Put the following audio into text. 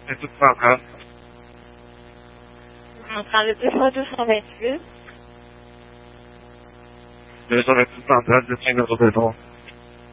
C'est tout ça, hein. On parle de 228. 228 de 5 de béton.